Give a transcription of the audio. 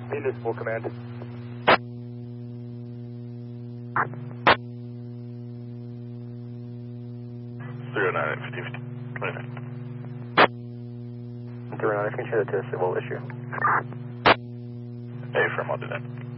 Municipal Command. 09, can you share that to a civil issue? Affirm, I'll do that.